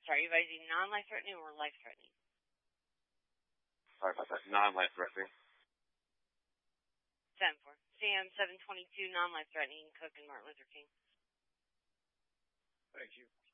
Sorry, are you advising non-life-threatening or life-threatening? Sorry about that. Non-life-threatening. 7-4. Sam 722, non-life-threatening, Cook and Martin Luther King. Thank you.